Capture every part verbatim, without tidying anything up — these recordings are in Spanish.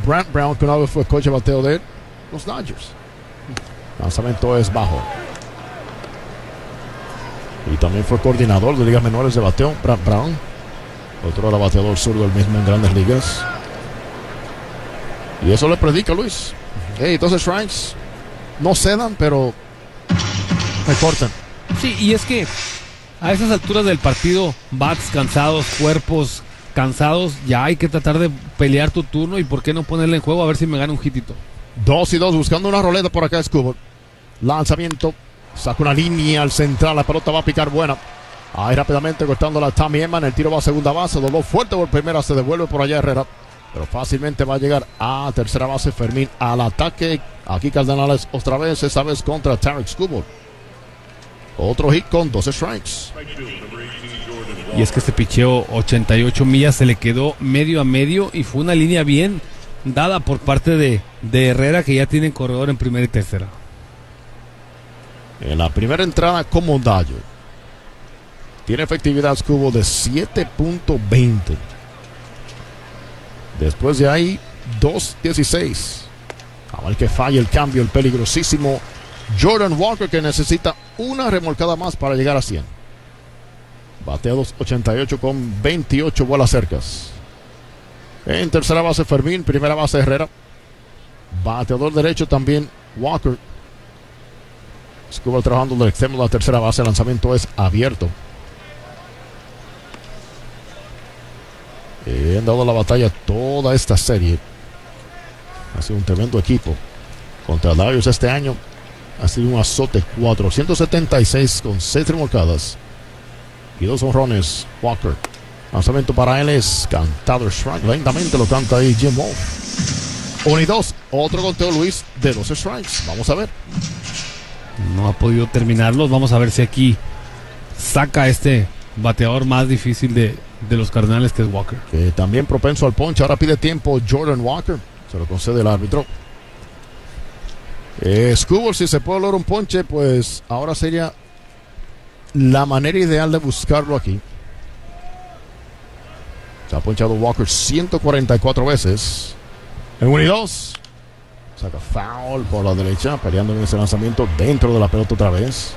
Brant Brown, que una vez fue coach de bateo de los Dodgers. Lanzamiento es bajo. Y también fue coordinador de ligas menores de bateo, Brant Brown. Otro era bateador zurdo, el mismo en grandes ligas. Y eso le predica Luis. Hey, entonces strikes no cedan, pero me cortan. Sí, y es que a esas alturas del partido, bats cansados, cuerpos cansados, ya hay que tratar de pelear tu turno y por qué no ponerle en juego a ver si me gana un hitito. Dos y dos, buscando una roleta por acá, Scubert. Lanzamiento, saca una línea al central, la pelota va a picar buena. Ahí rápidamente cortándola a Tommy Edman, el tiro va a segunda base, dobló fuerte por primera, se devuelve por allá Herrera. Pero fácilmente va a llegar a tercera base Fermín al ataque. Aquí Cardenales otra vez, esta vez contra Tarik Skubal. Otro hit con doce strikes. Y es que este picheo ochenta y ocho millas se le quedó medio a medio y fue una línea bien dada por parte de, de Herrera, que ya tienen corredor en primera y tercera. En la primera entrada como Dodger tiene efectividad Skubal de siete punto veinte. Después de ahí, dos dieciséis. A ver que falla el cambio, el peligrosísimo Jordan Walker, que necesita una remolcada más para llegar a cien. Batea dos ochenta y ocho con veintiocho bolas cercas. En tercera base Fermín, primera base Herrera. Bateador derecho también Walker. Skubal trabajando del extremo de la tercera base, el lanzamiento es abierto. Han dado la batalla toda esta serie. Ha sido un tremendo equipo contra Dodgers este año. Ha sido un azote. Cuatrocientos setenta y seis con seis remolcadas y dos honrones. Walker, lanzamiento para él es cantado strike. Lentamente lo canta ahí Jim Wolf. Uno y dos. Otro conteo Luis de doce strikes. Vamos a ver. No ha podido terminarlos. Vamos a ver si aquí saca este bateador más difícil de, de los Cardenales, que es Walker. Que también propenso al ponche. Ahora pide tiempo Jordan Walker. Se lo concede el árbitro. Eh, Skubal, si se puede lograr un ponche, pues ahora sería la manera ideal de buscarlo aquí. Se ha ponchado Walker ciento cuarenta y cuatro veces. En uno y dos. Saca foul por la derecha, peleando en ese lanzamiento dentro de la pelota otra vez.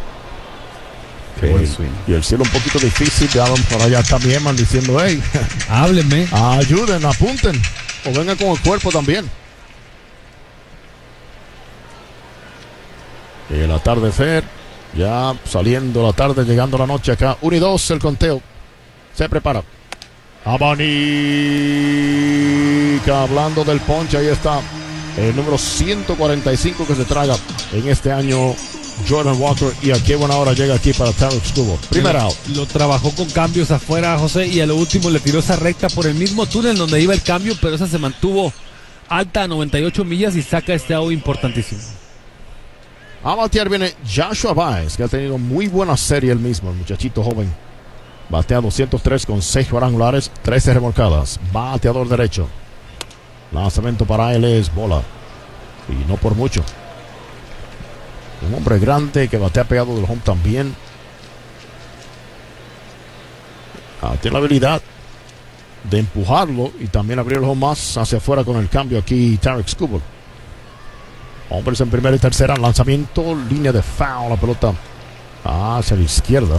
El, y el cielo un poquito difícil. Ya van por allá también man diciendo: hey, háblenme, ayuden, apunten o vengan con el cuerpo también. El atardecer, ya saliendo la tarde, llegando la noche acá. Uno y dos, el conteo se prepara. Abanica, hablando del ponche, ahí está el número ciento cuarenta y cinco que se traga en este año Jordan Walker, y a qué buena hora llega aquí para Tarik Skubal. Primera out. Lo trabajó con cambios afuera, José, y a lo último le tiró esa recta por el mismo túnel donde iba el cambio, pero esa se mantuvo alta a noventa y ocho millas y saca este out importantísimo. A batear viene Joshua Baez, que ha tenido muy buena serie el mismo, el muchachito joven. Batea doscientos tres con seis cuadrangulares, trece remolcadas. Bateador derecho. Lanzamiento para él es bola. Y no por mucho. Un hombre grande que batea pegado del home también. Ah, tiene la habilidad de empujarlo y también abrir el home más hacia afuera con el cambio aquí Tarik Skubal. Hombres en primera y tercera, lanzamiento, línea de foul, la pelota hacia la izquierda.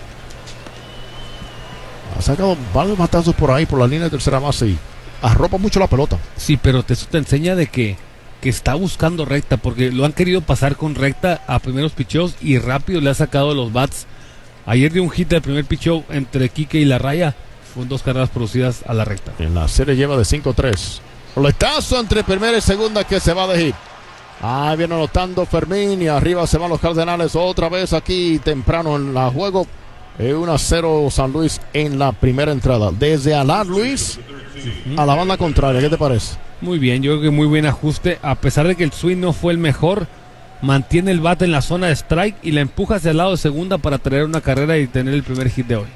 Ha sacado varios batazos por ahí, por la línea de tercera base, y arropa mucho la pelota. Sí, pero te, eso te enseña de que, que está buscando recta, porque lo han querido pasar con recta a primeros picheos y rápido le ha sacado los bats. Ayer dio un hit del primer picheo entre Quique y la raya, fueron dos carreras producidas a la recta. En la serie lleva de cinco tres. Roletazo entre primera y segunda que se va de hit. Ahí viene anotando Fermín y arriba se van los Cardenales otra vez aquí temprano en la juego. uno a cero San Luis en la primera entrada. Desde Alar, Luis, a la banda contraria, ¿qué te parece? Muy bien, yo creo que muy buen ajuste. A pesar de que el swing no fue el mejor, mantiene el bate en la zona de strike y la empuja hacia el lado de segunda para traer una carrera y tener el primer hit de hoy.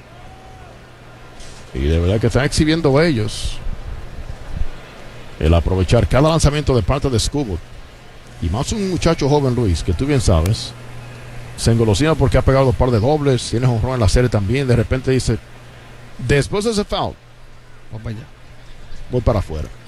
Y de verdad que están exhibiendo ellos el aprovechar cada lanzamiento de parte de Skubal. Y más un muchacho joven, Luis, que tú bien sabes, se engolosina porque ha pegado un par de dobles, tiene jonrón en la serie también. De repente dice, después de ese foul, Vamos allá. voy para afuera.